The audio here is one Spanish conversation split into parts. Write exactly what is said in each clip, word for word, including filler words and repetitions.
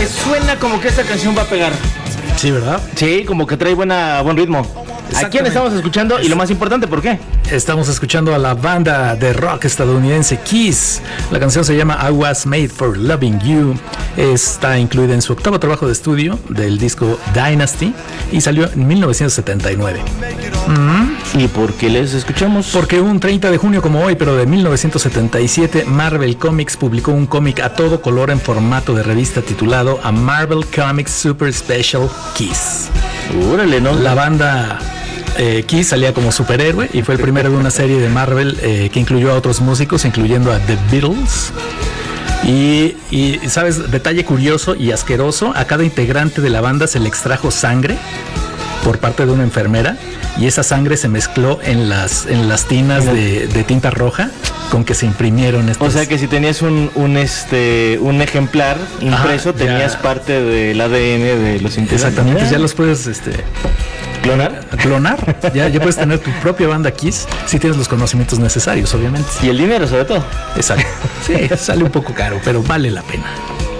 suena como que esta canción va a pegar. Sí, ¿verdad? Sí, como que trae buena, buen ritmo. ¿A quién estamos escuchando? Y lo más importante, ¿por qué? Estamos escuchando a la banda de rock estadounidense Kiss. La canción se llama I Was Made for Loving You. Está incluida en su octavo trabajo de estudio del disco Dynasty y salió en mil novecientos setenta y nueve. ¿Y por qué les escuchamos? Porque un treinta de junio como hoy, pero de mil novecientos setenta y siete, Marvel Comics publicó un cómic a todo color en formato de revista titulado A Marvel Comics Super Special Kiss. Órale, ¿no? La banda eh, Kiss salía como superhéroe y fue el primero de una serie de Marvel eh, que incluyó a otros músicos, incluyendo a The Beatles. Y, y, ¿sabes? Detalle curioso y asqueroso, a cada integrante de la banda se le extrajo sangre por parte de una enfermera y esa sangre se mezcló en las, en las tinas de, de tinta roja con que se imprimieron estos. O sea que si tenías un, un, este, un ejemplar impreso, ajá, tenías ya parte del A D N de los integrantes. Exactamente, ya los puedes... este ¿Clonar? Clonar, ya, ya puedes tener tu propia banda Kiss si tienes los conocimientos necesarios, obviamente. Y el dinero, sobre todo. Exacto. Sí, sale un poco caro, pero vale la pena.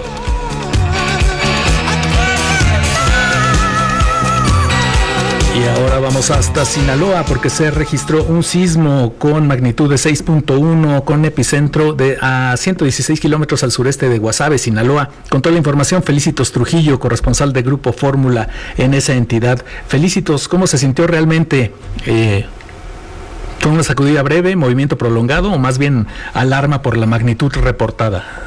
Y ahora vamos hasta Sinaloa porque se registró un sismo con magnitud de seis punto uno con epicentro de a ciento dieciséis kilómetros al sureste de Guasave, Sinaloa. Con toda la información, Felicitos Trujillo, corresponsal de Grupo Fórmula en esa entidad. Felicitos, ¿cómo se sintió realmente? Eh, ¿Fue una sacudida breve, movimiento prolongado o más bien alarma por la magnitud reportada?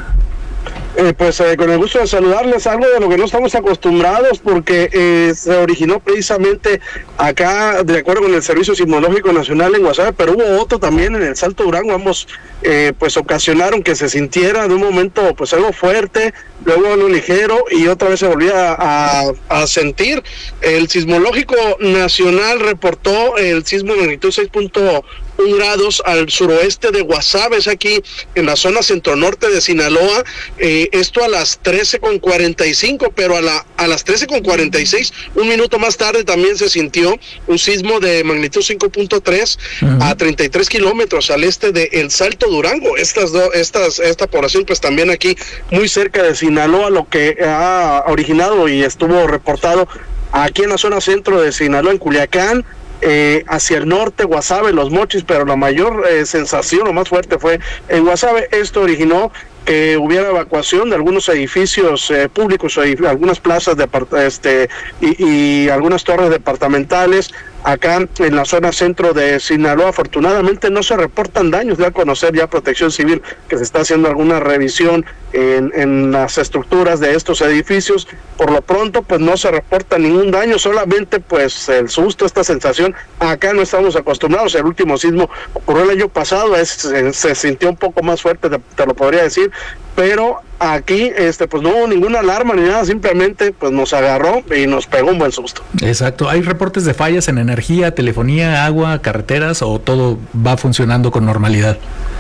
Eh, pues eh, con el gusto de saludarles, algo de lo que no estamos acostumbrados porque eh, se originó precisamente acá de acuerdo con el Servicio Sismológico Nacional en Guasave, pero hubo otro también en el Salto Durango. Ambos eh, pues ocasionaron que se sintiera de un momento pues algo fuerte, luego algo ligero y otra vez se volvía a, a sentir. El Sismológico Nacional reportó el sismo de magnitud seis punto uno grados al suroeste de Guasave, es aquí en la zona centro-norte de Sinaloa. Eh, esto a las trece con cuarenta y cinco, pero a, la, a las trece con cuarenta y seis, un minuto más tarde, también se sintió un sismo de magnitud cinco punto tres uh-huh. a treinta y tres kilómetros al este de El Salto Durango. Estas dos, estas, esta población pues también aquí muy cerca de Sinaloa, lo que ha originado y estuvo reportado aquí en la zona centro de Sinaloa, en Culiacán, Eh, hacia el norte, Guasave, Los Mochis, pero la mayor eh, sensación, lo más fuerte fue en Guasave. Esto originó que hubiera evacuación de algunos edificios eh, públicos, edif- algunas plazas de este y, y algunas torres departamentales acá en la zona centro de Sinaloa. Afortunadamente no se reportan daños, de a conocer ya Protección Civil que se está haciendo alguna revisión en, en las estructuras de estos edificios. Por lo pronto pues no se reporta ningún daño, solamente pues el susto, esta sensación. Acá no estamos acostumbrados, el último sismo ocurrió el año pasado, es, se, se sintió un poco más fuerte, te, te lo podría decir, pero aquí este pues no hubo ninguna alarma ni nada, simplemente pues nos agarró y nos pegó un buen susto. Exacto. ¿Hay reportes de fallas en energía, telefonía, agua, carreteras o todo va funcionando con normalidad?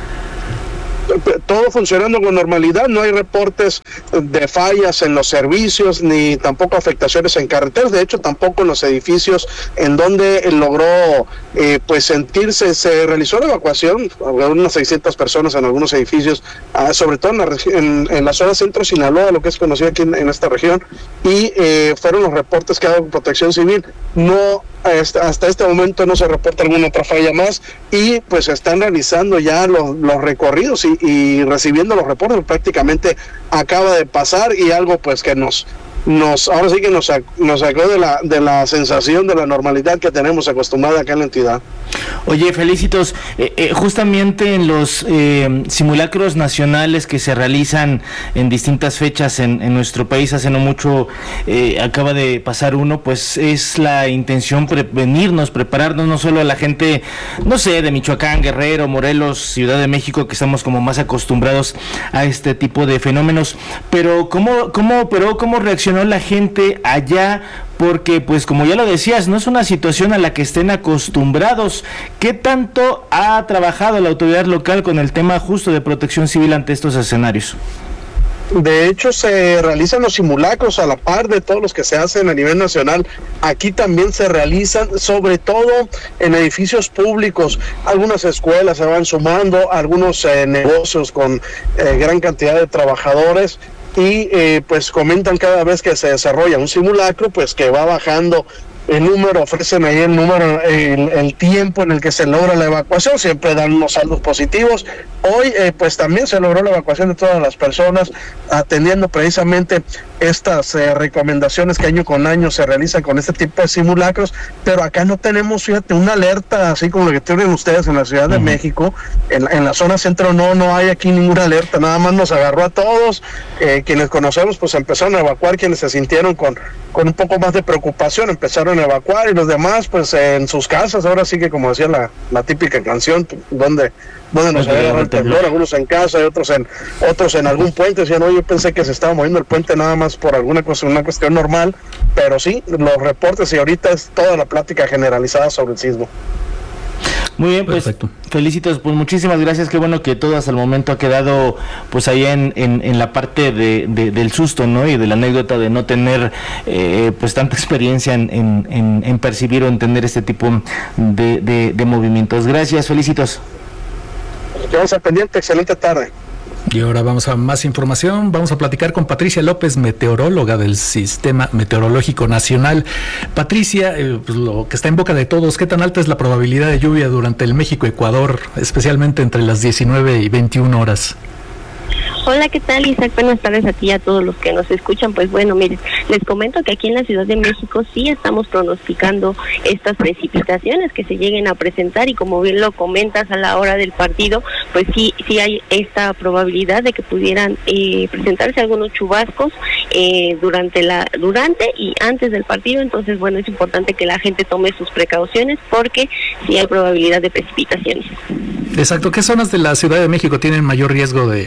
Todo funcionando con normalidad, no hay reportes de fallas en los servicios ni tampoco afectaciones en carreteras, de hecho tampoco en los edificios en donde logró eh, pues sentirse. Se realizó la evacuación, unas seiscientas personas en algunos edificios, uh, sobre todo en la, en, en la zona centro Sinaloa, lo que es conocido aquí en, en esta región, y eh, fueron los reportes que ha dado Protección Civil. No Hasta, hasta este momento no se reporta alguna otra falla más y pues están realizando ya los, los recorridos y, y recibiendo los reportes. Prácticamente acaba de pasar y algo pues que nos nos ahora sí que nos, nos sacó de la de la sensación de la normalidad que tenemos acostumbrada acá en la entidad. Oye, Felicitos, eh, eh, justamente en los eh, simulacros nacionales que se realizan en distintas fechas en, en nuestro país, hace no mucho eh, acaba de pasar uno, pues es la intención prevenirnos, prepararnos, no solo a la gente, no sé, de Michoacán, Guerrero, Morelos, Ciudad de México, que estamos como más acostumbrados a este tipo de fenómenos, pero cómo, cómo, pero cómo reaccionó la gente allá, porque pues como ya lo decías, no es una situación a la que estén acostumbrados. ¿Qué tanto ha trabajado la autoridad local con el tema justo de protección civil ante estos escenarios? De hecho, se realizan los simulacros a la par de todos los que se hacen a nivel nacional. Aquí también se realizan, sobre todo en edificios públicos. Algunas escuelas se van sumando, algunos eh, negocios con eh, gran cantidad de trabajadores. y eh, pues comentan cada vez que se desarrolla un simulacro, pues que va bajando el número, ofrecen ahí el número, el, el tiempo en el que se logra la evacuación, siempre dan unos saldos positivos. Hoy eh, pues también se logró la evacuación de todas las personas, atendiendo precisamente estas eh, recomendaciones que año con año se realizan con este tipo de simulacros, pero acá no tenemos, fíjate, una alerta así como la que tienen ustedes en la Ciudad de uh-huh. México, en, en la zona centro no, no hay aquí ninguna alerta, nada más nos agarró a todos, eh, quienes conocemos pues empezaron a evacuar, quienes se sintieron con, con un poco más de preocupación empezaron a evacuar y los demás pues en sus casas, ahora sí que como decía la, la típica canción, donde donde nos había agarrado el temblor, algunos en casa y otros en otros en algún puente, decían, oye, yo pensé que se estaba moviendo el puente nada más por alguna cosa, una cuestión normal, pero sí, los reportes y ahorita es toda la plática generalizada sobre el sismo. Muy bien, pues Perfecto. Felicitos, pues muchísimas gracias, qué bueno que todo hasta el momento ha quedado pues ahí en, en, en la parte de, de, del susto, ¿no? Y de la anécdota de no tener eh, pues tanta experiencia en, en, en, en percibir o entender este tipo de, de, de movimientos. Gracias, felicitos. Quedamos al pendiente, excelente tarde. Y ahora vamos a más información, vamos a platicar con Patricia López, meteoróloga del Sistema Meteorológico Nacional. Patricia, eh, pues lo que está en boca de todos, ¿qué tan alta es la probabilidad de lluvia durante el México-Ecuador, especialmente entre las diecinueve y veintiuna horas? Hola, ¿qué tal, Isaac? Buenas tardes a ti y a todos los que nos escuchan. Pues bueno, miren, les comento que aquí en la Ciudad de México sí estamos pronosticando estas precipitaciones que se lleguen a presentar y como bien lo comentas a la hora del partido, pues sí sí hay esta probabilidad de que pudieran eh, presentarse algunos chubascos eh, durante la durante y antes del partido. Entonces, bueno, es importante que la gente tome sus precauciones porque sí hay probabilidad de precipitaciones. Exacto. ¿Qué zonas de la Ciudad de México tienen mayor riesgo de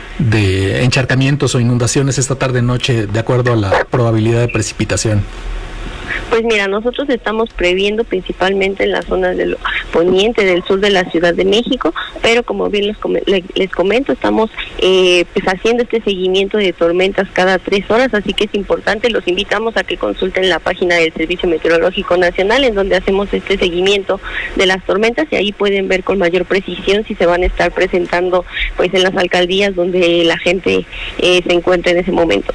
de encharcamientos o inundaciones esta tarde-noche de acuerdo a la probabilidad de precipitación? Pues mira, nosotros estamos previendo principalmente en las zonas del poniente, del sur de la Ciudad de México, pero como bien les, com les comento, estamos eh, pues haciendo este seguimiento de tormentas cada tres horas, así que es importante, los invitamos a que consulten la página del Servicio Meteorológico Nacional, en donde hacemos este seguimiento de las tormentas, y ahí pueden ver con mayor precisión si se van a estar presentando pues en las alcaldías donde la gente eh, se encuentra en ese momento.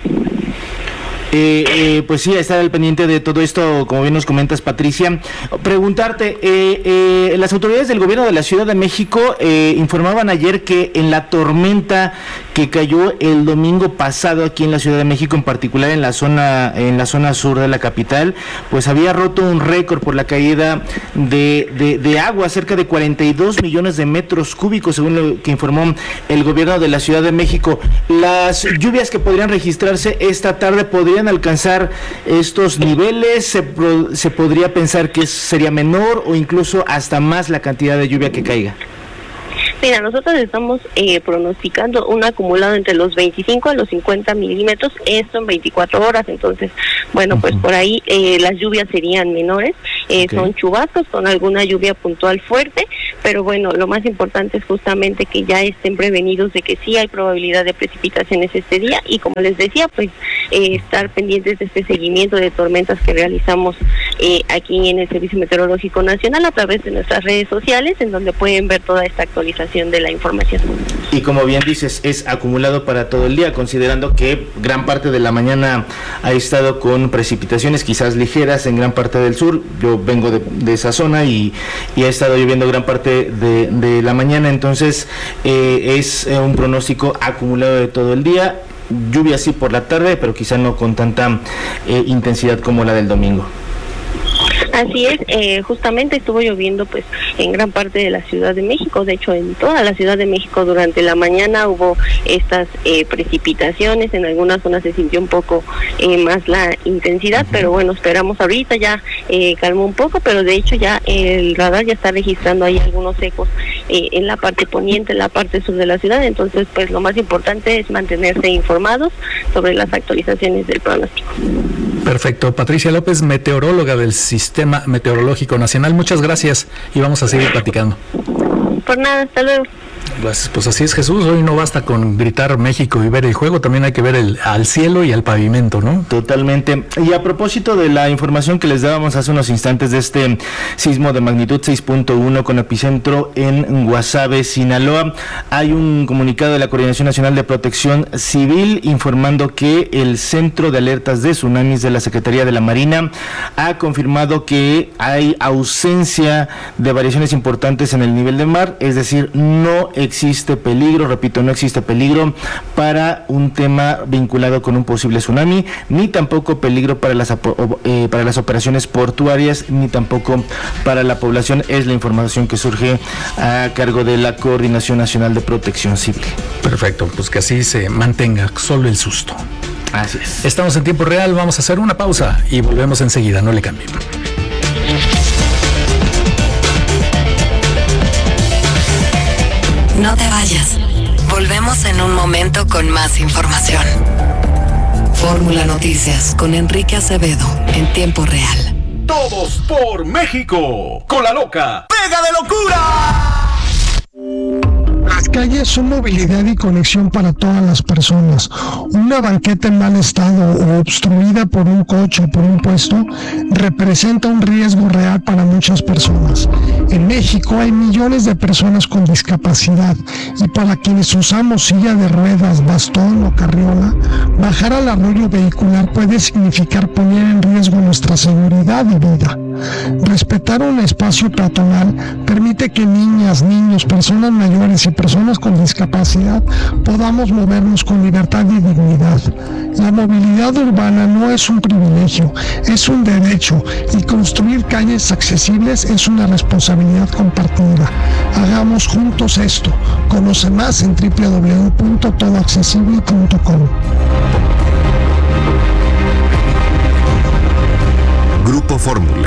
Eh, eh, pues sí, estar al pendiente de todo esto, como bien nos comentas, Patricia. Preguntarte, eh, eh, las autoridades del gobierno de la Ciudad de México eh, informaban ayer que en la tormenta que cayó el domingo pasado aquí en la Ciudad de México, en particular en la zona en la zona sur de la capital, pues había roto un récord por la caída de, de, de agua, cerca de cuarenta y dos millones de metros cúbicos, según lo que informó el gobierno de la Ciudad de México. Las lluvias que podrían registrarse esta tarde podrían alcanzar estos niveles, se, se podría pensar que sería menor o incluso hasta más la cantidad de lluvia que caiga. Mira, nosotros estamos eh, pronosticando un acumulado entre los veinticinco a los cincuenta milímetros, esto en veinticuatro horas, entonces, bueno, uh-huh. pues por ahí eh, las lluvias serían menores, eh, okay. son chubascos con alguna lluvia puntual fuerte, pero bueno, lo más importante es justamente que ya estén prevenidos de que sí hay probabilidad de precipitaciones este día, y como les decía, pues eh, estar pendientes de este seguimiento de tormentas que realizamos eh, aquí en el Servicio Meteorológico Nacional a través de nuestras redes sociales, en donde pueden ver toda esta actualización de la información. Y como bien dices, es acumulado para todo el día, considerando que gran parte de la mañana ha estado con precipitaciones quizás ligeras en gran parte del sur. Yo vengo de, de esa zona y, y ha estado lloviendo gran parte de, de la mañana, entonces eh, es eh, un pronóstico acumulado de todo el día. Lluvia sí por la tarde, pero quizá no con tanta eh, intensidad como la del domingo. Así es, eh, justamente estuvo lloviendo pues en gran parte de la Ciudad de México, de hecho en toda la Ciudad de México durante la mañana hubo estas eh, precipitaciones, en algunas zonas se sintió un poco eh, más la intensidad, pero bueno, esperamos ahorita ya eh, calmó un poco, pero de hecho ya el radar ya está registrando ahí algunos ecos eh, en la parte poniente, en la parte sur de la ciudad, entonces pues lo más importante es mantenerse informados sobre las actualizaciones del pronóstico. Perfecto. Patricia López, meteoróloga del Sistema Meteorológico Nacional, muchas gracias y vamos a seguir platicando. Por nada, hasta luego. Pues, pues así es, Jesús. Hoy no basta con gritar México y ver el juego, también hay que ver el, al cielo y al pavimento, ¿no? Totalmente. Y a propósito de la información que les dábamos hace unos instantes de este sismo de magnitud seis punto uno con epicentro en Guasave, Sinaloa, hay un comunicado de la Coordinación Nacional de Protección Civil informando que el Centro de Alertas de Tsunamis de la Secretaría de la Marina ha confirmado que hay ausencia de variaciones importantes en el nivel del mar, es decir, no existe peligro, repito, no existe peligro para un tema vinculado con un posible tsunami, ni tampoco peligro para las eh, para las operaciones portuarias, ni tampoco para la población. Es la información que surge a cargo de la Coordinación Nacional de Protección Civil. Perfecto, pues que así se mantenga, solo el susto. Así es. Estamos en tiempo real, vamos a hacer una pausa y volvemos enseguida, no le cambien. No te vayas. Volvemos en un momento con más información. Fórmula Noticias con Enrique Acevedo en tiempo real. Todos por México. Con la loca. ¡Pega de locura! Las calles son movilidad y conexión para todas las personas. Una banqueta en mal estado o obstruida por un coche o por un puesto representa un riesgo real para muchas personas. En México hay millones de personas con discapacidad y para quienes usamos silla de ruedas, bastón o carriola, bajar al arroyo vehicular puede significar poner en riesgo nuestra seguridad y vida. Respetar un espacio peatonal permite que niñas, niños, personas mayores y personas con discapacidad podamos movernos con libertad y dignidad. La movilidad urbana no es un privilegio, es un derecho y construir calles accesibles es una responsabilidad compartida. Hagamos juntos esto. Conoce más en doble u doble u doble u punto todo accesible punto com. Grupo Fórmula.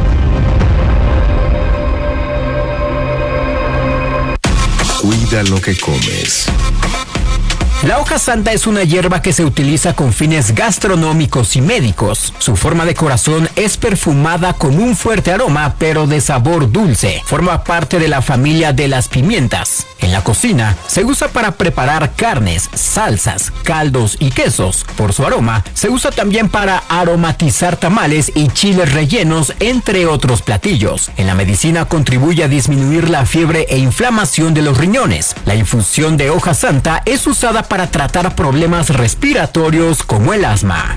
Cuida lo que comes. La hoja santa es una hierba que se utiliza con fines gastronómicos y médicos. Su forma de corazón es perfumada con un fuerte aroma, pero de sabor dulce. Forma parte de la familia de las pimientas. En la cocina se usa para preparar carnes, salsas, caldos y quesos. Por su aroma, se usa también para aromatizar tamales y chiles rellenos, entre otros platillos. En la medicina contribuye a disminuir la fiebre e inflamación de los riñones. La infusión de hoja santa es usada para para tratar problemas respiratorios como el asma.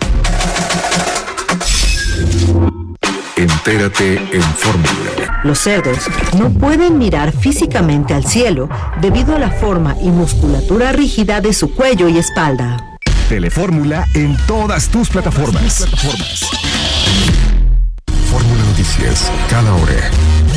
Entérate en Fórmula. Los cerdos no pueden mirar físicamente al cielo debido a la forma y musculatura rígida de su cuello y espalda. Telefórmula en todas tus plataformas. Tus plataformas. Fórmula Noticias, cada hora.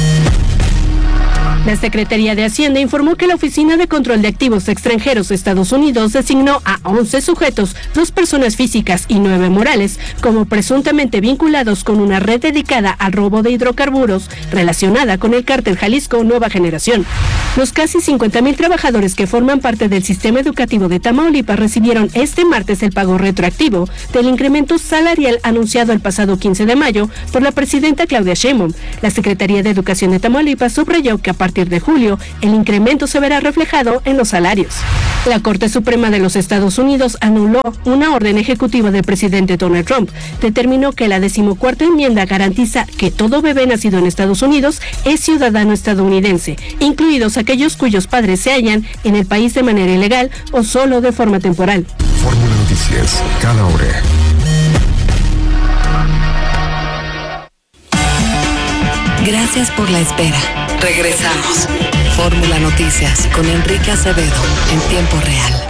La Secretaría de Hacienda informó que la Oficina de Control de Activos Extranjeros de Estados Unidos designó a once sujetos, dos personas físicas y nueve morales, como presuntamente vinculados con una red dedicada al robo de hidrocarburos relacionada con el cártel Jalisco Nueva Generación. Los casi cincuenta mil trabajadores que forman parte del sistema educativo de Tamaulipas recibieron este martes el pago retroactivo del incremento salarial anunciado el pasado quince de mayo por la presidenta Claudia Sheinbaum. La Secretaría de Educación de Tamaulipas subrayó que a partir de julio, el incremento se verá reflejado en los salarios. La Corte Suprema de los Estados Unidos anuló una orden ejecutiva del presidente Donald Trump. Determinó que la decimocuarta enmienda garantiza que todo bebé nacido en Estados Unidos es ciudadano estadounidense, incluidos aquellos cuyos padres se hallan en el país de manera ilegal o solo de forma temporal. Fórmula Noticias, cada hora. Gracias por la espera. Regresamos. Fórmula Noticias con Enrique Acevedo en tiempo real.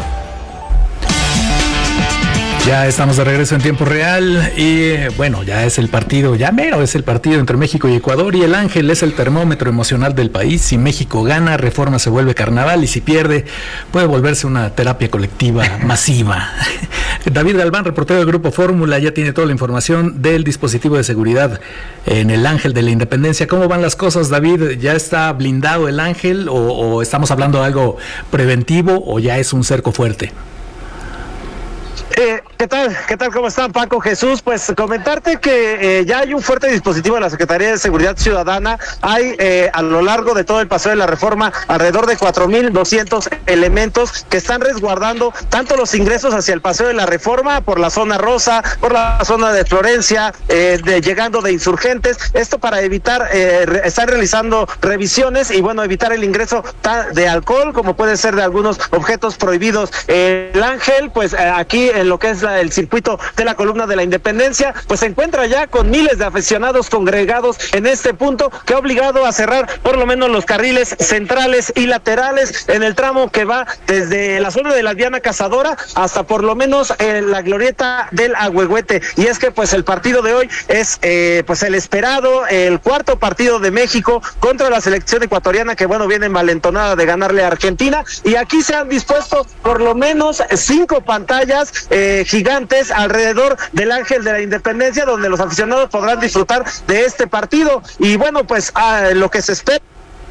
Ya estamos de regreso en tiempo real y bueno, ya es el partido, ya mero es el partido entre México y Ecuador y el Ángel es el termómetro emocional del país. Si México gana, Reforma se vuelve carnaval y si pierde, puede volverse una terapia colectiva masiva. David Galván, reportero del Grupo Fórmula, ya tiene toda la información del dispositivo de seguridad en el Ángel de la Independencia. ¿Cómo van las cosas, David? ¿Ya está blindado el Ángel o, o estamos hablando de algo preventivo o ya es un cerco fuerte? Eh, ¿Qué tal? ¿Qué tal? ¿Cómo están, Paco, Jesús? Pues comentarte que eh, ya hay un fuerte dispositivo de la Secretaría de Seguridad Ciudadana. Hay eh, a lo largo de todo el Paseo de la Reforma alrededor de cuatro mil doscientos elementos que están resguardando tanto los ingresos hacia el Paseo de la Reforma por la zona rosa, por la zona de Florencia, eh, de, llegando de Insurgentes. Esto para evitar, eh, re, están realizando revisiones y bueno, evitar el ingreso de alcohol, como puede ser de algunos objetos prohibidos. Eh, el Ángel, pues eh, aquí en lo que es la, el circuito de la Columna de la Independencia, pues se encuentra ya con miles de aficionados congregados en este punto, que ha obligado a cerrar por lo menos los carriles centrales y laterales en el tramo que va desde la zona de la Diana Cazadora hasta por lo menos eh, la glorieta del Ahuehuete. Y es que pues el partido de hoy es eh, pues el esperado, el cuarto partido de México contra la selección ecuatoriana, que bueno, viene envalentonada de ganarle a Argentina, y aquí se han dispuesto por lo menos cinco pantallas eh, gigantes alrededor del Ángel de la Independencia, donde los aficionados podrán disfrutar de este partido. Y bueno, pues ah, lo que se espera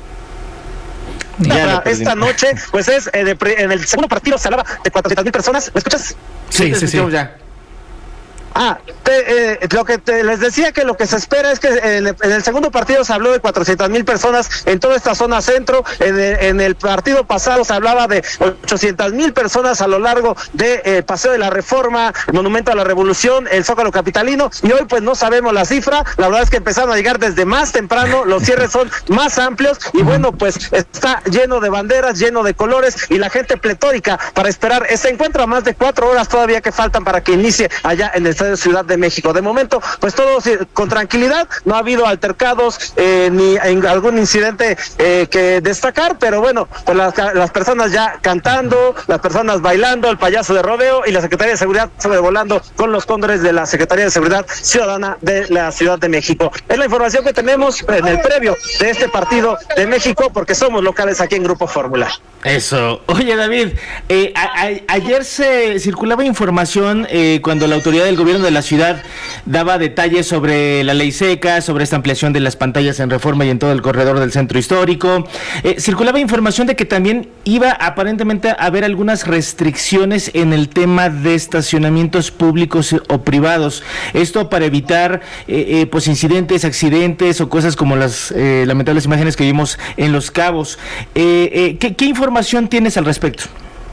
para esta noche pues es eh, de pre, en el segundo partido se hablaba de cuatrocientas mil personas. ¿Me escuchas? Sí, sí, sí, sí. Ya. Ah, te, eh, lo que te, les decía que lo que se espera es que en, en el segundo partido se habló de cuatrocientas mil personas en toda esta zona centro. En el, en el partido pasado se hablaba de ochocientas mil personas a lo largo de eh, Paseo de la Reforma, el Monumento a la Revolución, el Zócalo Capitalino, y hoy pues no sabemos la cifra. La verdad es que empezaron a llegar desde más temprano, los cierres son más amplios y bueno, pues está lleno de banderas, lleno de colores y la gente pletórica para esperar este encuentro a más de cuatro horas todavía que faltan para que inicie allá en el de Ciudad de México. De momento, pues todo con tranquilidad, no ha habido altercados eh, ni en algún incidente eh, que destacar, pero bueno, pues las, las personas ya cantando, las personas bailando, el payaso de rodeo y la Secretaría de Seguridad sobrevolando con los cóndores de la Secretaría de Seguridad Ciudadana de la Ciudad de México. Es la información que tenemos en el previo de este partido de México, porque somos locales aquí en Grupo Fórmula. Eso. Oye, David, eh, a, a, ayer se circulaba información eh, cuando la autoridad del gobierno de la ciudad daba detalles sobre la ley seca, sobre esta ampliación de las pantallas en Reforma y en todo el corredor del centro histórico. Eh, circulaba información de que también iba aparentemente a haber algunas restricciones en el tema de estacionamientos públicos o privados. Esto para evitar eh, eh, pues incidentes, accidentes o cosas como las eh, lamentables imágenes que vimos en Los Cabos. Eh, eh, ¿qué, ¿Qué información tienes al respecto?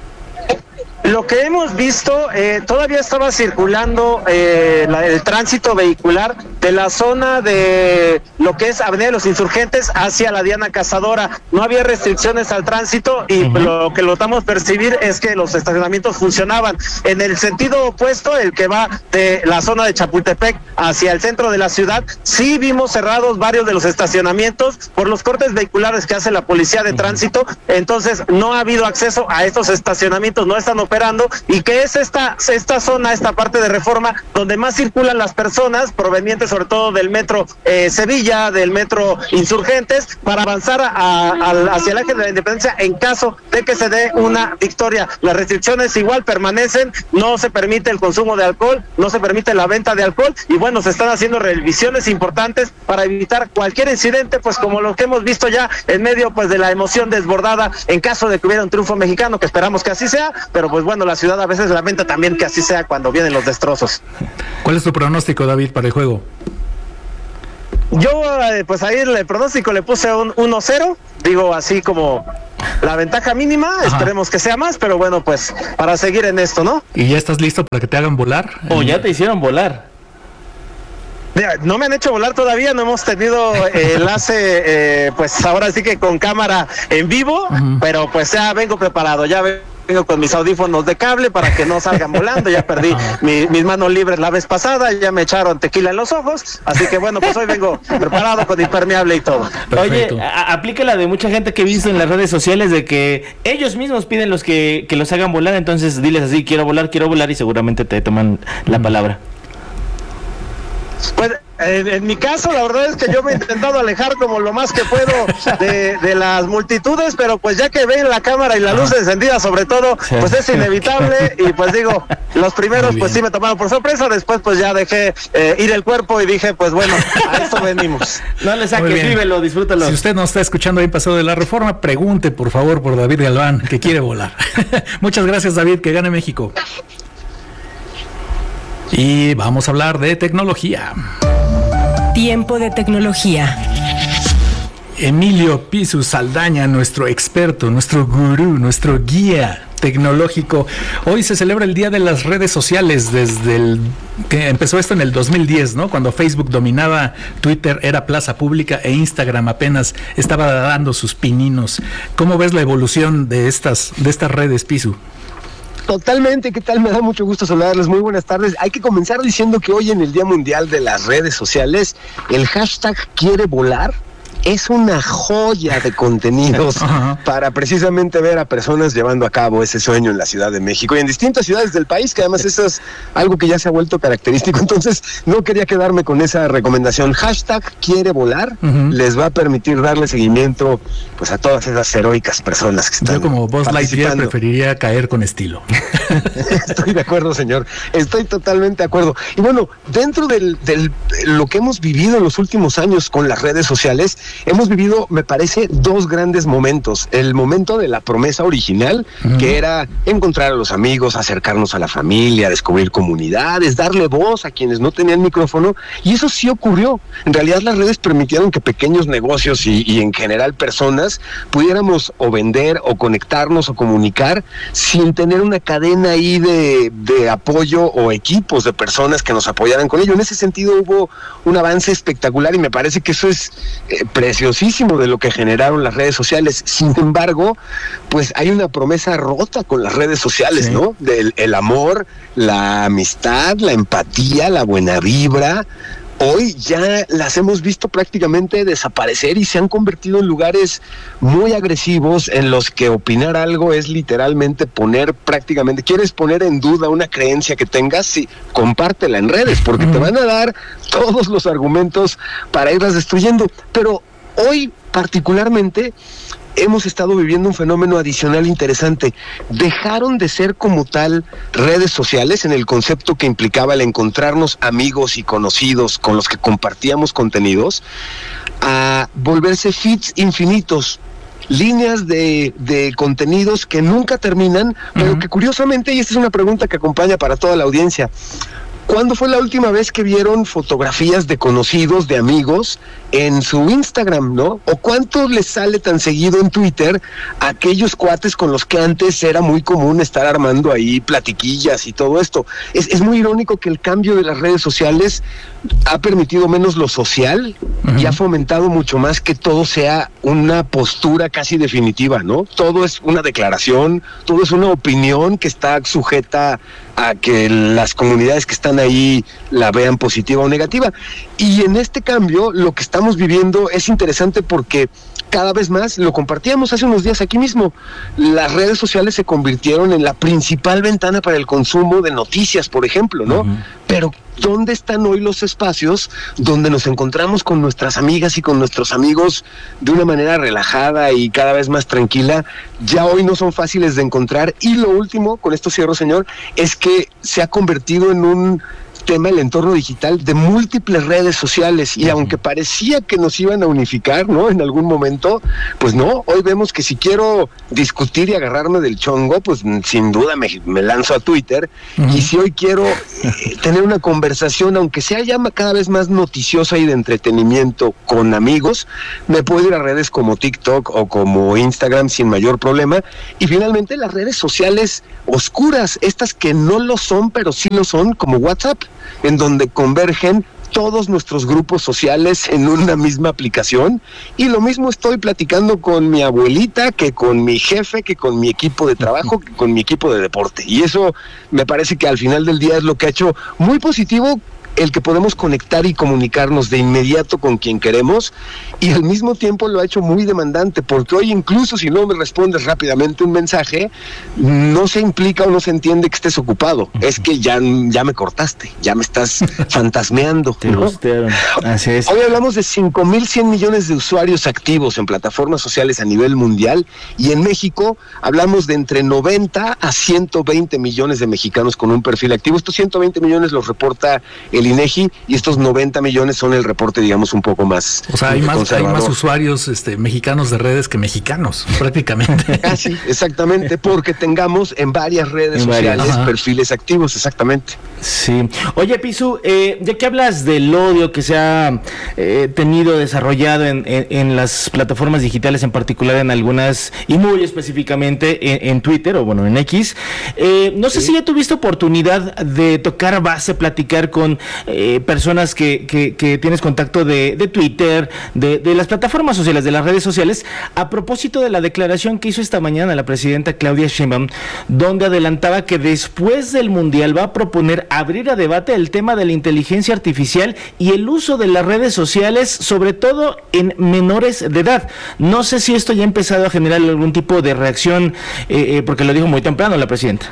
Lo que hemos visto, eh, todavía estaba circulando eh, la, el tránsito vehicular de la zona de lo que es Avenida de los Insurgentes hacia la Diana Cazadora. No había restricciones al tránsito y uh-huh. lo que logramos percibir es que los estacionamientos funcionaban. En el sentido opuesto, el que va de la zona de Chapultepec hacia el centro de la ciudad, sí vimos cerrados varios de los estacionamientos por los cortes vehiculares que hace la Policía de Tránsito. Entonces no ha habido acceso a estos estacionamientos, no están operando, y que es esta, esta zona, esta parte de Reforma, donde más circulan las personas provenientes sobre todo del metro eh, Sevilla, del metro Insurgentes, para avanzar a, a, hacia el Ángel de la Independencia en caso de que se dé una victoria. Las restricciones igual permanecen, no se permite el consumo de alcohol, no se permite la venta de alcohol, y bueno, se están haciendo revisiones importantes para evitar cualquier incidente, pues como lo que hemos visto ya en medio pues de la emoción desbordada en caso de que hubiera un triunfo mexicano, que esperamos que así sea, pero pues bueno, la ciudad a veces lamenta también que así sea cuando vienen los destrozos. ¿Cuál es tu pronóstico, David, para el juego? Yo, pues ahí el pronóstico le puse un uno cero, digo así como la ventaja mínima. Ajá. Esperemos que sea más, pero bueno, pues para seguir en esto, ¿no? ¿Y ya estás listo para que te hagan volar? ¿O ya te hicieron volar? No me han hecho volar todavía, no hemos tenido eh, enlace, eh, pues ahora sí que con cámara en vivo, uh-huh. pero pues ya vengo preparado, ya vengo con mis audífonos de cable para que no salgan volando. Ya perdí mi, mis manos libres la vez pasada, ya me echaron tequila en los ojos, así que bueno, pues hoy vengo preparado con impermeable y todo. Perfecto. Oye, a, aplica la de mucha gente que he visto en las redes sociales de que ellos mismos piden los que, que los hagan volar, entonces diles así, quiero volar, quiero volar, y seguramente te toman la palabra. Pues en, en mi caso la verdad es que yo me he intentado alejar como lo más que puedo de, de las multitudes, pero pues ya que ven la cámara y la luz encendida sobre todo, pues es inevitable, y pues digo, los primeros pues sí me tomaron por sorpresa, después pues ya dejé eh, ir el cuerpo y dije pues bueno, a esto venimos. No le saques, vívelo, disfrútalo. Si usted no está escuchando ahí Paseo de la Reforma, pregunte por favor por David Galván, que quiere volar. Muchas gracias, David, que gane México. Y vamos a hablar de tecnología. Tiempo de tecnología. Emilio Pisu Saldaña, nuestro experto, nuestro gurú, nuestro guía tecnológico. Hoy se celebra el Día de las Redes Sociales, desde el que empezó esto en el dos mil diez, ¿no? Cuando Facebook dominaba, Twitter era plaza pública e Instagram apenas estaba dando sus pininos. ¿Cómo ves la evolución de estas, de estas redes, Pisu? Totalmente, ¿qué tal? Me da mucho gusto saludarles, muy buenas tardes. Hay que comenzar diciendo que hoy en el Día Mundial de las Redes Sociales, el hashtag quiere volar es una joya de contenidos Ajá. para precisamente ver a personas llevando a cabo ese sueño en la Ciudad de México y en distintas ciudades del país, que además eso es algo que ya se ha vuelto característico. Entonces no quería quedarme con esa recomendación. Hashtag quiere volar uh-huh. les va a permitir darle seguimiento pues a todas esas heroicas personas que están Yo como Buzz Lightyear preferiría caer con estilo. Estoy de acuerdo, señor. Estoy totalmente de acuerdo. Y bueno, dentro del, del lo que hemos vivido en los últimos años con las redes sociales, hemos vivido, me parece, dos grandes momentos. El momento de la promesa original, uh-huh. que era encontrar a los amigos, acercarnos a la familia, descubrir comunidades, darle voz a quienes no tenían micrófono, y eso sí ocurrió. En realidad las redes permitieron que pequeños negocios y, y en general personas pudiéramos o vender o conectarnos o comunicar sin tener una cadena ahí de, de apoyo o equipos de personas que nos apoyaran con ello. En ese sentido hubo un avance espectacular y me parece que eso es eh, preciosísimo de lo que generaron las redes sociales. Sin embargo, pues hay una promesa rota con las redes sociales, sí. ¿no? Del el amor, la amistad, la empatía, la buena vibra. Hoy ya las hemos visto prácticamente desaparecer y se han convertido en lugares muy agresivos en los que opinar algo es literalmente poner prácticamente, ¿quieres poner en duda una creencia que tengas? Sí, compártela en redes porque te van a dar todos los argumentos para irlas destruyendo. Pero hoy particularmente hemos estado viviendo un fenómeno adicional interesante. Dejaron de ser como tal redes sociales en el concepto que implicaba el encontrarnos amigos y conocidos con los que compartíamos contenidos, a volverse feeds infinitos, líneas de, de contenidos que nunca terminan, pero uh-huh. que curiosamente, y esta es una pregunta que acompaña para toda la audiencia, ¿cuándo fue la última vez que vieron fotografías de conocidos, de amigos, en su Instagram, ¿no? ¿O cuánto les sale tan seguido en Twitter a aquellos cuates con los que antes era muy común estar armando ahí platiquillas y todo esto? Es, es muy irónico que el cambio de las redes sociales ha permitido menos lo social uh-huh. y ha fomentado mucho más que todo sea una postura casi definitiva, ¿no? Todo es una declaración, todo es una opinión que está sujeta a que las comunidades que están ahí la vean positiva o negativa. Y en este cambio, lo que estamos viviendo es interesante porque cada vez más, lo compartíamos hace unos días aquí mismo, las redes sociales se convirtieron en la principal ventana para el consumo de noticias, por ejemplo, ¿no? Uh-huh. Pero ¿dónde están hoy los espacios donde nos encontramos con nuestras amigas y con nuestros amigos de una manera relajada y cada vez más tranquila? Ya hoy no son fáciles de encontrar. Y lo último, con esto cierro, señor, es que se ha convertido en un tema el entorno digital de múltiples redes sociales y aunque parecía que nos iban a unificar, ¿no? En algún momento, pues no, hoy vemos que si quiero discutir y agarrarme del chongo, pues sin duda me, me lanzo a Twitter uh-huh. y si hoy quiero eh, tener una conversación, aunque sea ya cada vez más noticiosa y de entretenimiento con amigos, me puedo ir a redes como TikTok o como Instagram sin mayor problema. Y finalmente las redes sociales oscuras, estas que no lo son pero sí lo son, como WhatsApp, en donde convergen todos nuestros grupos sociales en una misma aplicación, y lo mismo estoy platicando con mi abuelita, que con mi jefe, que con mi equipo de trabajo, que con mi equipo de deporte, y eso me parece que al final del día es lo que ha hecho muy positivo el que podemos conectar y comunicarnos de inmediato con quien queremos, y al mismo tiempo lo ha hecho muy demandante, porque hoy incluso si no me respondes rápidamente un mensaje, no se implica o no se entiende que estés ocupado, es que ya, ya me cortaste, ya me estás fantasmeando, ¿no? Así es. Hoy hablamos de cinco mil cien millones de usuarios activos en plataformas sociales a nivel mundial, y en México hablamos de entre noventa a ciento veinte millones de mexicanos con un perfil activo. Estos ciento veinte millones los reporta el INEGI, y estos noventa millones son el reporte, digamos, un poco más. O sea, hay más, hay más usuarios este, mexicanos de redes que mexicanos, prácticamente. Ah, sí, exactamente, porque tengamos en varias redes en sociales varias. perfiles activos, exactamente. Sí. Oye, Pisu, eh, ya que hablas del odio que se ha eh, tenido desarrollado en, en, en las plataformas digitales, en particular en algunas, y muy específicamente en, en Twitter, o bueno, en X, eh, no sé sí. si ya tuviste oportunidad de tocar base, platicar con eh, personas que, que, que tienes contacto de, de Twitter, de, de las plataformas sociales, de las redes sociales, a propósito de la declaración que hizo esta mañana la presidenta Claudia Sheinbaum, donde adelantaba que después del Mundial va a proponer abrir a debate el tema de la inteligencia artificial y el uso de las redes sociales, sobre todo en menores de edad. No sé si esto ya ha empezado a generar algún tipo de reacción, eh, eh, porque lo dijo muy temprano la presidenta.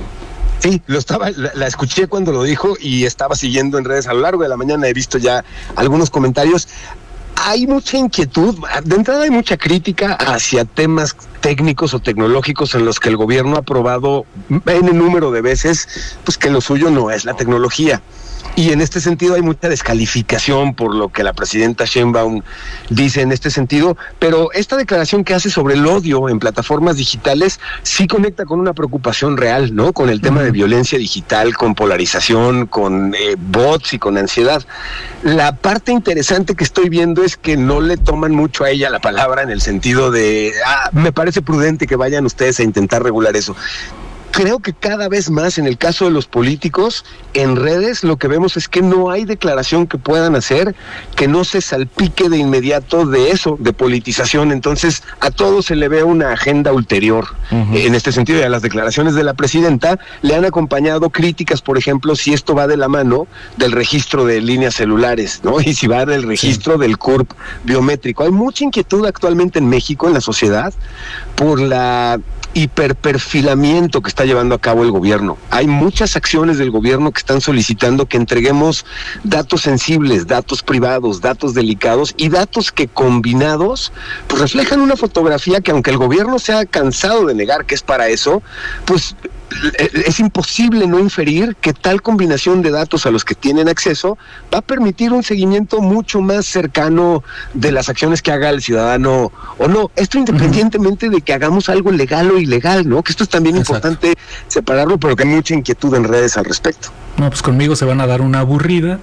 Sí, lo estaba, la, la escuché cuando lo dijo y estaba siguiendo en redes a lo largo de la mañana. He visto ya algunos comentarios. Hay mucha inquietud, de entrada hay mucha crítica hacia temas técnicos o tecnológicos en los que el gobierno ha probado en el número de veces pues que lo suyo no es la tecnología. Y en este sentido hay mucha descalificación por lo que la presidenta Sheinbaum dice en este sentido, pero esta declaración que hace sobre el odio en plataformas digitales sí conecta con una preocupación real, ¿no? Con el tema de violencia digital, con polarización, con eh, bots y con ansiedad. La parte interesante que estoy viendo es que no le toman mucho a ella la palabra en el sentido de, ah, me parece prudente que vayan ustedes a intentar regular eso. Creo que cada vez más en el caso de los políticos, en redes lo que vemos es que no hay declaración que puedan hacer que no se salpique de inmediato de eso, de politización. Entonces a todo se le ve una agenda ulterior. Uh-huh. En este sentido, y a las declaraciones de la presidenta le han acompañado críticas, por ejemplo, si esto va de la mano del registro de líneas celulares, ¿no? Y si va del registro sí. del C U R P biométrico. Hay mucha inquietud actualmente en México, en la sociedad, por la hiperperfilamiento que está llevando a cabo el gobierno. Hay muchas acciones del gobierno que están solicitando que entreguemos datos sensibles, datos privados, datos delicados y datos que combinados pues reflejan una fotografía que, aunque el gobierno se ha cansado de negar que es para eso, pues es imposible no inferir que tal combinación de datos a los que tienen acceso va a permitir un seguimiento mucho más cercano de las acciones que haga el ciudadano o no. Esto independientemente de que hagamos algo legal o ilegal, ¿no? Que esto es también Exacto. importante separarlo, pero que hay mucha inquietud en redes al respecto. No, pues conmigo se van a dar una aburrida.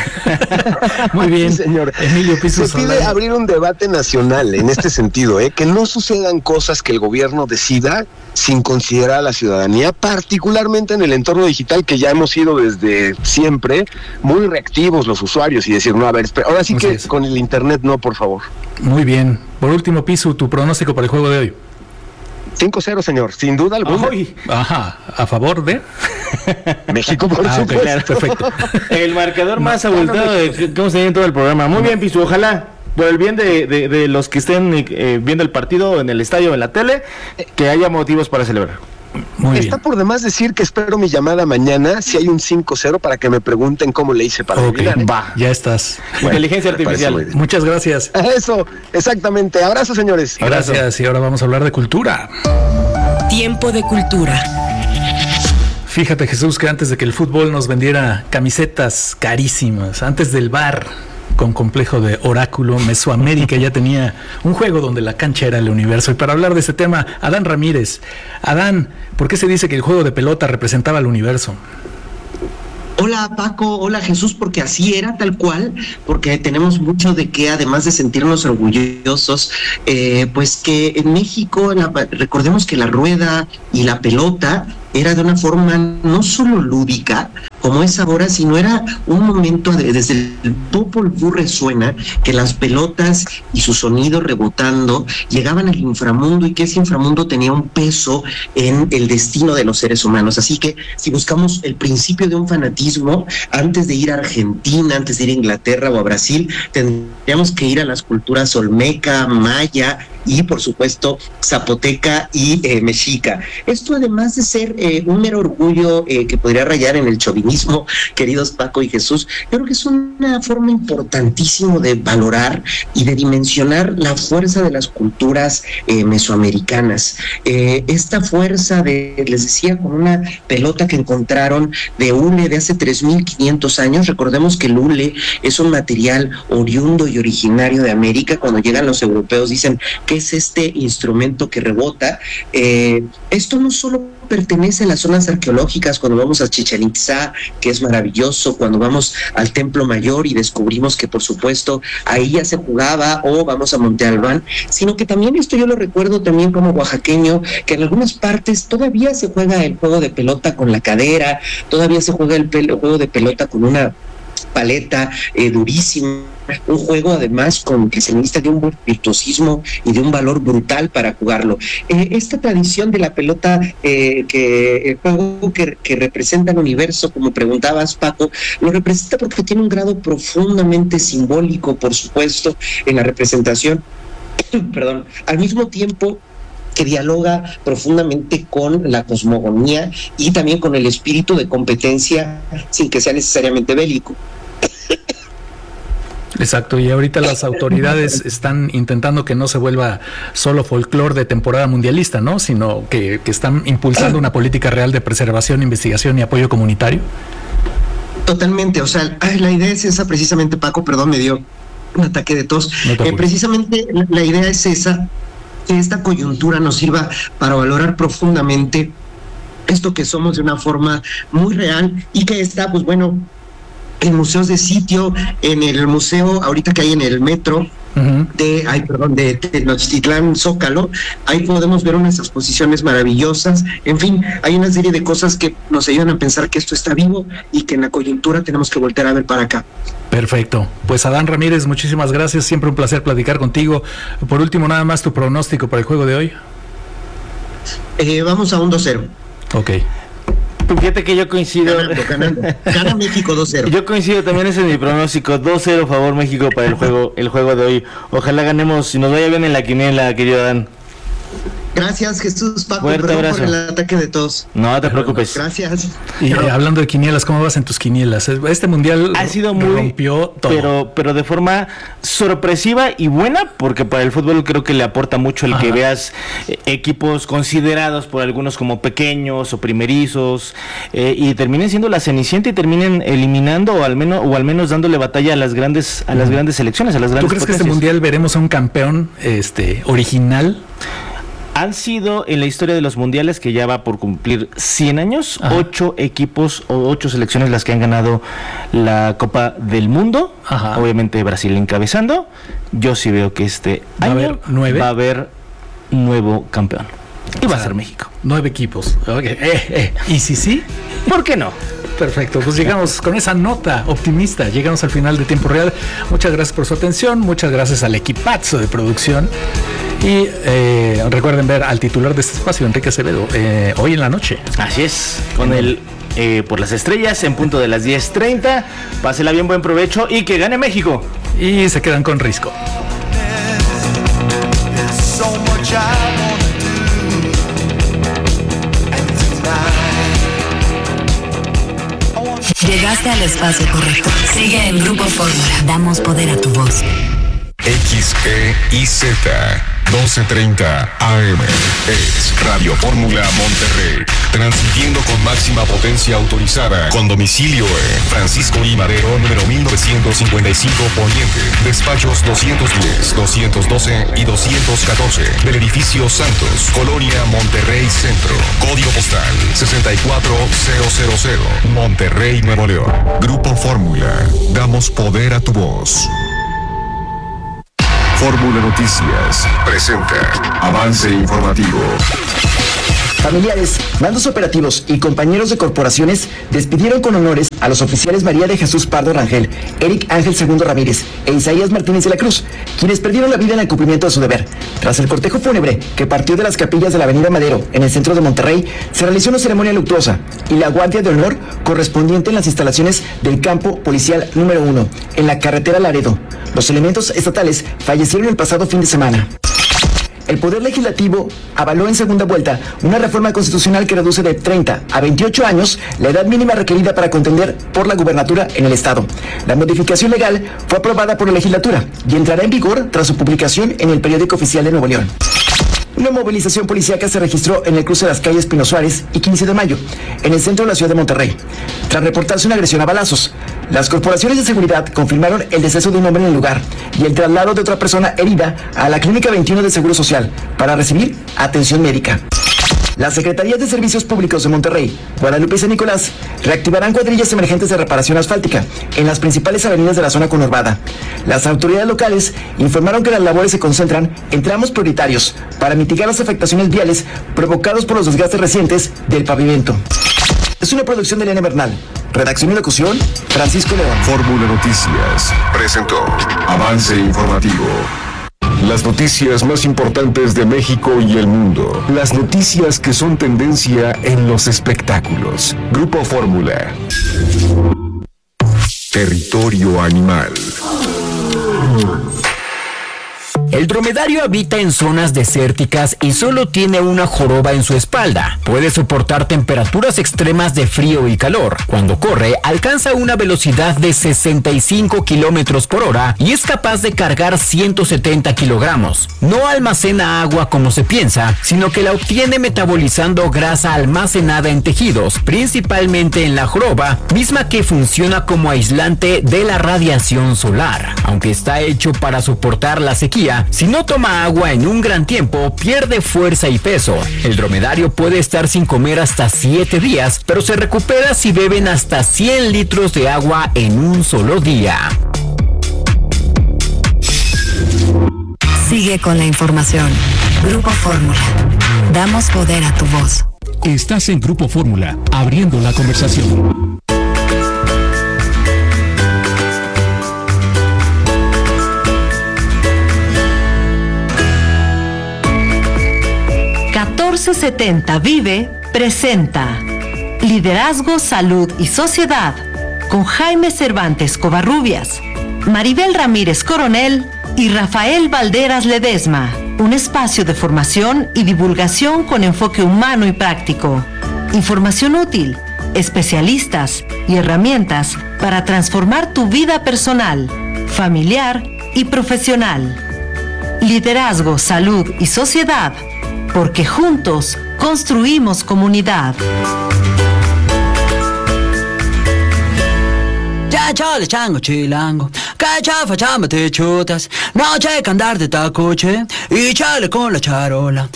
Muy bien, sí, señor. Emilio Piso Se pide Solano. abrir un debate nacional en este sentido, ¿eh? Que no sucedan cosas que el gobierno decida sin considerar a la ciudadanía, particularmente en el entorno digital, que ya hemos sido desde siempre muy reactivos los usuarios y decir, no, a ver, espera. Ahora sí Así que es. Con el internet no, por favor. Muy bien. Por último, Piso, tu pronóstico para el juego de hoy. cinco cero, señor, sin duda alguna. Ay, ajá, ¿a favor de? México, por ah, supuesto. Okay, claro, perfecto. El marcador más no, abultado no, no, de que hemos tenido en todo el programa. Muy bien, Pisu, ojalá, por el bien de, de, de los que estén eh, viendo el partido en el estadio o en la tele, que haya motivos para celebrar. Muy Está bien. Por demás decir que espero mi llamada mañana si hay un cinco cero para que me pregunten cómo le hice para okay, adivinar. Va, ya estás. Bueno, inteligencia artificial. Muchas gracias. Eso, exactamente. Abrazos, señores. Gracias. Abrazo. Y ahora vamos a hablar de cultura. Tiempo de cultura. Fíjate, Jesús, que antes de que el fútbol nos vendiera camisetas carísimas, antes del bar con complejo de oráculo, Mesoamérica ya tenía un juego donde la cancha era el universo. Y para hablar de este tema, Adán Ramírez. Adán, ¿por qué se dice que el juego de pelota representaba el universo? Hola Paco, hola Jesús, porque así era tal cual, porque tenemos mucho de que, además de sentirnos orgullosos, eh, pues que en México, la, recordemos que la rueda y la pelota era de una forma no solo lúdica, como es ahora, sino era un momento de, desde el Popol Vuh resuena, que las pelotas y su sonido rebotando llegaban al inframundo, y que ese inframundo tenía un peso en el destino de los seres humanos. Así que si buscamos el principio de un fanatismo, antes de ir a Argentina, antes de ir a Inglaterra o a Brasil, tendríamos que ir a las culturas olmeca, maya y por supuesto zapoteca y eh, mexica. Esto además de ser eh, un mero orgullo eh, que podría rayar en el chauvinismo, queridos Paco y Jesús, yo creo que es una forma importantísima de valorar y de dimensionar la fuerza de las culturas eh, mesoamericanas. Eh, esta fuerza de, les decía, con una pelota que encontraron de hule de hace tres mil quinientos años. Recordemos que el hule es un material oriundo y originario de América. Cuando llegan los europeos dicen, ¿qué es este instrumento que rebota? Eh, esto no solo pertenece a las zonas arqueológicas, cuando vamos a Chichén Itzá, que es maravilloso, cuando vamos al Templo Mayor y descubrimos que por supuesto ahí ya se jugaba, o vamos a Monte Albán, sino que también esto yo lo recuerdo también como oaxaqueño, que en algunas partes todavía se juega el juego de pelota con la cadera, todavía se juega el, pel- el juego de pelota con una paleta eh, durísima, un juego además con que se necesita de un virtuosismo y de un valor brutal para jugarlo. Eh, esta tradición de la pelota, eh, que el juego que, que representa el universo, como preguntabas, Paco, lo representa porque tiene un grado profundamente simbólico, por supuesto, en la representación, perdón, al mismo tiempo que dialoga profundamente con la cosmogonía y también con el espíritu de competencia sin que sea necesariamente bélico. Exacto, y ahorita las autoridades están intentando que no se vuelva solo folclore de temporada mundialista, ¿no? Sino que, que están impulsando una política real de preservación, investigación y apoyo comunitario. Totalmente, o sea, la idea es esa precisamente, Paco, perdón, me dio un ataque de tos. No eh, precisamente la, la idea es esa, que esta coyuntura nos sirva para valorar profundamente esto que somos de una forma muy real y que está, pues bueno, en museos de sitio, en el museo ahorita que hay en el metro uh-huh. de, ay, perdón, de Tenochtitlán Zócalo, ahí podemos ver unas exposiciones maravillosas. En fin, hay una serie de cosas que nos ayudan a pensar que esto está vivo y que en la coyuntura tenemos que voltear a ver para acá. Perfecto. Pues Adán Ramírez, muchísimas gracias, siempre un placer platicar contigo. Por último, nada más tu pronóstico para el juego de hoy. Eh, vamos a un dos cero. Ok. Fíjate que yo coincido. Ganando, ganando. Gana México dos cero. Yo coincido también, ese es mi pronóstico. dos cero favor México para el juego el juego de hoy. Ojalá ganemos y nos vaya bien en la quiniela, querido Adán. Gracias, Jesús, Paco. Fuerte perdón abrazo. por el ataque de tos. No te preocupes. Gracias. Y eh, hablando de quinielas, ¿cómo vas en tus quinielas? Este mundial ha sido muy rompió todo. Pero, pero de forma sorpresiva y buena, porque para el fútbol creo que le aporta mucho el Ajá. que veas eh, equipos considerados por algunos como pequeños o primerizos eh, y terminen siendo la cenicienta y terminen eliminando o al menos o al menos dándole batalla a las grandes a las grandes selecciones, a las grandes ¿Tú crees potencias? Que este mundial veremos a un campeón este original? Han sido en la historia de los mundiales, que ya va por cumplir cien años, Ajá. ocho equipos o ocho selecciones las que han ganado la Copa del Mundo. Ajá. Obviamente Brasil encabezando. Yo sí veo que este ¿Va año a haber nueve? va a haber nuevo campeón. Y o va sea, a ser México. Nueve equipos. Okay. Eh, eh. ¿Y si sí? ¿Por qué no? Perfecto, pues llegamos con esa nota optimista, llegamos al final de Tiempo Real. Muchas gracias por su atención, muchas gracias al equipazo de producción y eh, recuerden ver al titular de este espacio, Enrique Acevedo, eh, hoy en la noche. Así es, con el eh, Por las Estrellas en punto de las diez treinta. Pásela bien, buen provecho y que gane México. Y se quedan con Risco. Llegaste al espacio correcto. Sigue en Grupo Fórmula. Damos poder a tu voz. X E I Z doce treinta A M es Radio Fórmula Monterrey, transmitiendo con máxima potencia autorizada, con domicilio en Francisco I. Madero, número mil novecientos cincuenta y cinco Poniente, despachos doscientos diez, doscientos doce y doscientos catorce, del edificio Santos, Colonia Monterrey Centro, código postal sesenta y cuatro mil, Monterrey, Nuevo León. Grupo Fórmula, damos poder a tu voz. Fórmula Noticias presenta Avance Informativo. Familiares, mandos operativos y compañeros de corporaciones despidieron con honores a los oficiales María de Jesús Pardo Rangel, Eric Ángel Segundo Ramírez e Isaías Martínez de la Cruz, quienes perdieron la vida en el cumplimiento de su deber. Tras el cortejo fúnebre que partió de las capillas de la Avenida Madero, en el centro de Monterrey, se realizó una ceremonia luctuosa y la guardia de honor correspondiente en las instalaciones del campo policial número uno, en la carretera Laredo. Los elementos estatales fallecieron el pasado fin de semana. el Poder Legislativo avaló en segunda vuelta una reforma constitucional que reduce de treinta a veintiocho años la edad mínima requerida para contender por la gubernatura en el Estado. La modificación legal fue aprobada por la legislatura y entrará en vigor tras su publicación en el Periódico Oficial de Nuevo León. Una movilización policíaca se registró en el cruce de las calles Pino Suárez y quince de mayo, en el centro de la ciudad de Monterrey, tras reportarse una agresión a balazos. Las corporaciones de seguridad confirmaron el deceso de un hombre en el lugar y el traslado de otra persona herida a la Clínica veintiuno del Seguro Social para recibir atención médica. Las Secretarías de Servicios Públicos de Monterrey, Guadalupe y San Nicolás reactivarán cuadrillas emergentes de reparación asfáltica en las principales avenidas de la zona conurbada. Las autoridades locales informaron que las labores se concentran en tramos prioritarios para mitigar las afectaciones viales provocadas por los desgastes recientes del pavimento. Es una producción de Elena Bernal. Redacción y locución, Francisco León. Fórmula Noticias presentó Avance Informativo. Las noticias más importantes de México y el mundo. Las noticias que son tendencia en los espectáculos. Grupo Fórmula. Territorio Animal. El dromedario habita en zonas desérticas y solo tiene una joroba en su espalda. Puede soportar temperaturas extremas de frío y calor. Cuando corre, alcanza una velocidad de sesenta y cinco kilómetros por hora y es capaz de cargar ciento setenta kilogramos. No almacena agua como se piensa, sino que la obtiene metabolizando grasa almacenada en tejidos, principalmente en la joroba, misma que funciona como aislante de la radiación solar. Aunque está hecho para soportar la sequía, si no toma agua en un gran tiempo, pierde fuerza y peso. El dromedario puede estar sin comer hasta siete días, pero se recupera si beben hasta cien litros de agua en un solo día. Sigue con la información. Grupo Fórmula. Damos poder a tu voz. Estás en Grupo Fórmula, abriendo la conversación. catorce setenta Vive presenta Liderazgo, Salud y Sociedad con Jaime Cervantes Covarrubias, Maribel Ramírez Coronel y Rafael Valderas Ledesma. Un espacio de formación y divulgación con enfoque humano y práctico. Información útil, especialistas y herramientas para transformar tu vida personal, familiar y profesional. Liderazgo, Salud y Sociedad, porque juntos construimos comunidad. Ya chale chango chilango, cachafa chamba te chutas, no che andar de tacoche y chale con la charola.